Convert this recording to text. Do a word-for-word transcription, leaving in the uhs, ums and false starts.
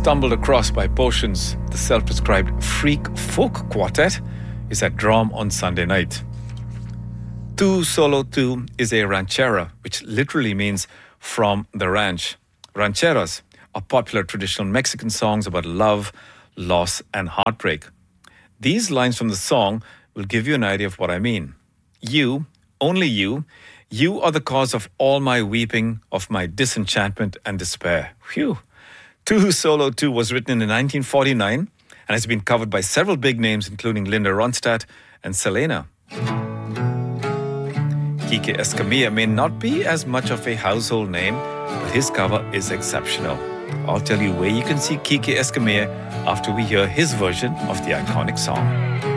stumbled across by portions, the self-described freak folk quartet is at Drom on Sunday night. Tu Solo Tu is a ranchera, which literally means from the ranch. Rancheras are popular traditional Mexican songs about love, loss, and heartbreak. These lines from the song will give you an idea of what I mean. You, only you, you are the cause of all my weeping, of my disenchantment and despair. Phew. Tu Solo Tu was written in nineteen forty-nine and has been covered by several big names, including Linda Ronstadt and Selena. Quique Escamilla may not be as much of a household name, but his cover is exceptional. I'll tell you where you can see Quique Escamilla after we hear his version of the iconic song.